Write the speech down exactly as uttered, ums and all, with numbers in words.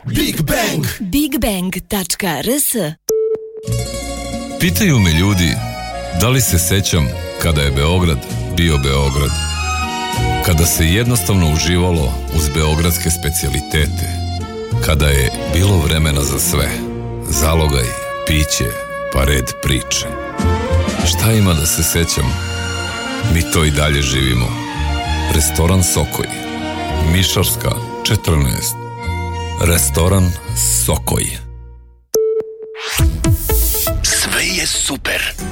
Big Bang Big Bang tačka r s. Pitaju me ljudi da li se sećam kada je Beograd bio Beograd, kada se jednostavno uživalo uz beogradske specijalitete, kada je bilo vremena za sve, zalogaj, piće, pa red priče. Šta ima da se sećam? Mi to i dalje živimo. Restoran Sokoj, Mišarska četrnaest. Restoran Sokoj. Sve je super.